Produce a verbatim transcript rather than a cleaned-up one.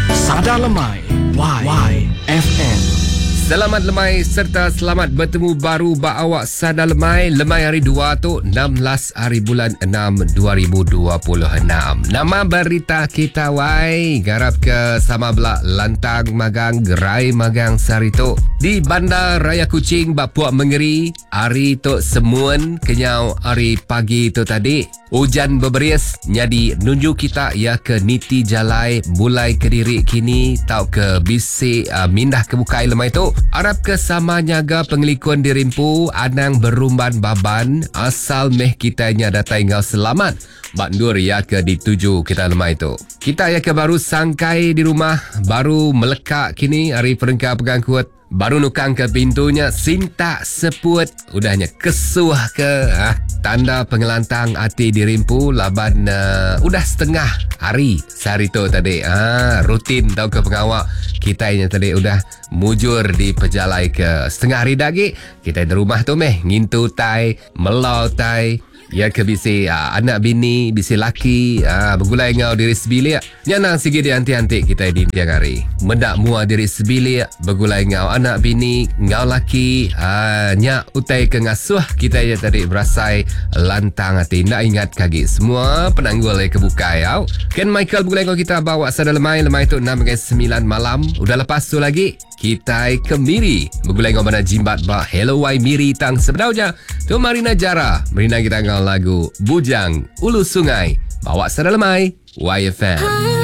Sada Lemai Y, y F M. Selamat lemai serta selamat bertemu baru ba awak Sada Lemai. Lemai hari dua tu enam belas hari bulan enam dua ribu dua puluh enam. Nama berita kita wai garap ke sama belak lantang magang gerai magang sari tu di Bandar Raya Kuching Bapuak Mengeri. Hari tu semuan kenyau hari pagi tu tadi. Hujan berberis nyadi nunjuk kita ya ke niti jalai mulai ke diri kini tau ke bisi uh, mindah ke bukai lemai tu. Arab ke sama nyaga pengelikun dirimpu anang berumban baban asal meh kitanya datai ngau selamat. Bandur ya ke dituju kita lemai tu. Kita ya ke baru sangkai di rumah, baru melekak kini hari perengkap pegang kuat. Baru nukang ke pintunya sinta seput udahnya kesuh ke ah, tanda pengelantang hati dirimpu laban uh, udah setengah hari sehari tu tadi ah, rutin tau ke pengawak kita ini tadi udah mujur di pejalai ke setengah hari lagi kita di rumah tu meh ngintu tai melau tai ya ke bisi uh, anak bini bisi laki uh, bergulai ngau diri sebilik nyana sigi di anti-anti kita di tiang hari mendak mua diri sebilik bergulai ngau anak bini ngau laki uh, nyak utai ke ngasuh kita ya tadi berasai lantang hati nak ingat kagi semua penanggul ke bukai au Ken Michael bergulai ngau kita bawa Sada Lemai lemai tu enam hingga sembilan malam udah lepas tu lagi kita ke Miri bergulai ngau mana jimbat bah hello wai Miri tang sebenarnya tu Marina Jara Marina kita ngau lagu Bujang Ulu Sungai bawa Sada Lemai Y F M.